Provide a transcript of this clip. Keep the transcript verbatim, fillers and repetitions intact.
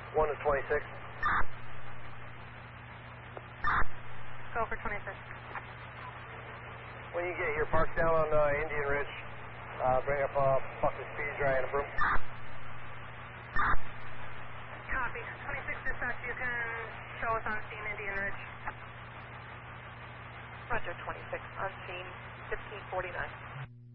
one to twenty-six. Go for twenty-six. When you get here, park down on uh, Indian Ridge. Uh, bring up a fucking speed dry and a broom. Copy. twenty-six dispatch, you can show us on scene Indian Ridge. Roger, twenty-six on scene, fifteen forty-nine.